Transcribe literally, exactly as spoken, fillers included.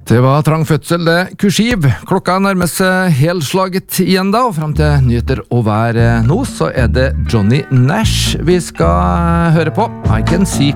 Det var trang fødsel, det. Kursiv. Klokka nærmer seg helslaget igjen da, og frem til nyheter og vær nå, så er det Johnny Nash vi skal høre på. I Can See